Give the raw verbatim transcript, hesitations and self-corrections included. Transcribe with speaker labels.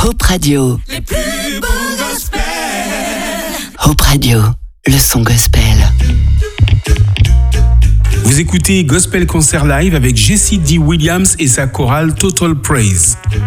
Speaker 1: Hope Radio.
Speaker 2: Les plus beaux gospels.
Speaker 1: Hope Radio, le son gospel.
Speaker 3: Vous écoutez Gospel Concert Live avec Jesse D. Williams et sa chorale Total Praise.